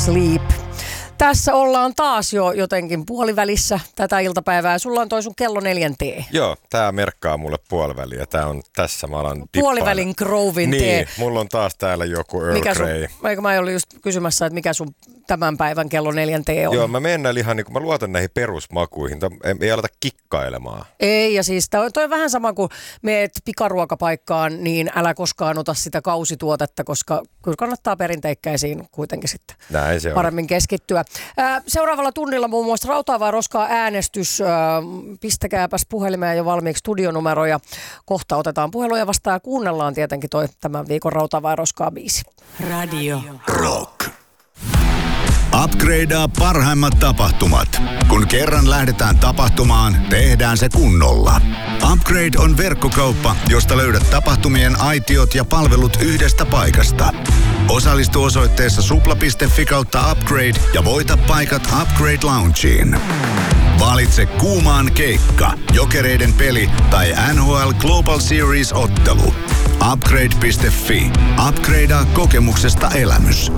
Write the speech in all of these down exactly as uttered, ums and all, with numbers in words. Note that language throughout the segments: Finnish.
Sleep. Tässä ollaan taas jo jotenkin puolivälissä tätä iltapäivää. Sulla on toi sun kello neljän tee. Joo, tää merkkaa mulle puoliväliä. Tää on tässä, mä alan dippailla. Puolivälin Grovin tee. Niin, mulla on taas täällä joku Earl mikä Grey. Sun, eikö mä olin just kysymässä, että mikä sun tämän päivän kello neljän tee on? Joo, mä menen ihan niin kuin mä luotan näihin perusmakuihin. Ei, ei aleta kikkailemaan. Ei, ja siis toi, toi on vähän sama kuin meet pikaruokapaikkaan, niin älä koskaan ota sitä kausituotetta, koska kyllä kannattaa perinteikkäisiin kuitenkin sitten Näin se on. paremmin keskittyä. Seuraavalla tunnilla muun muassa Rautaa vai roskaa äänestys. Pistäkääpäs puhelimeen jo valmiiksi studionumero ja kohta otetaan puheluja vastaan ja kuunnellaan tietenkin toi tämän viikon Rautaa vai roskaa biisi. Radio Rock. Upgradea parhaimmat tapahtumat. Kun kerran lähdetään tapahtumaan, tehdään se kunnolla. Upgrade on verkkokauppa, josta löydät tapahtumien aitiot ja palvelut yhdestä paikasta. Osallistu osoitteessa supla piste fi kautta upgrade ja voita paikat Upgrade Loungeen. Valitse kuumaan keikka, Jokereiden peli tai N H L Global Series-ottelu. Upgrade piste fi. Upgradea kokemuksesta elämys.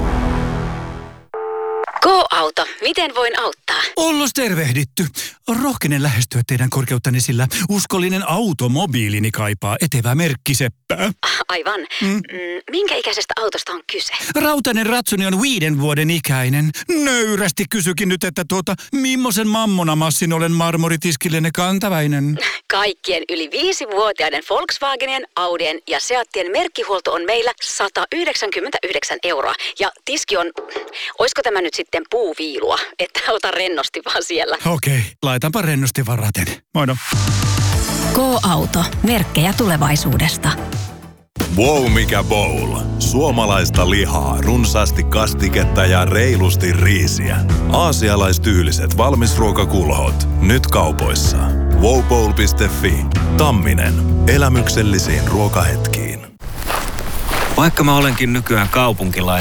Go-auto. Miten voin auttaa? Ollos tervehditty. Rohkenen lähestyä teidän korkeuttanne, sillä uskollinen automobiilini kaipaa etevää merkkiseppää. Aivan. Mm. Mm, minkä ikäisestä autosta on kyse? Rautainen ratsuni on viiden vuoden ikäinen. Nöyrästi kysykin nyt, että tuota, millaisen mammonamassin olen marmoritiskillenne kantaväinen? Kaikkien yli viisivuotiaiden Volkswagenien, Audien ja Seattien merkkihuolto on meillä sata yhdeksänkymmentäyhdeksän euroa. Ja tiski on, oisko tämä nyt sitten puuviilua, että ota rennosti vaan siellä. Okei, laitanpa rennosti varaten. Moino. Go-auto. Merkkejä tulevaisuudesta. Wow, mikä bowl. Suomalaista lihaa, runsaasti kastiketta ja reilusti riisiä. Aasialaistyyliset valmisruokakulhot. Nyt kaupoissa. wow bowl piste fi. Tamminen. Elämyksellisiin ruokahetkiin. Vaikka mä olenkin nykyään kaupunkilainen,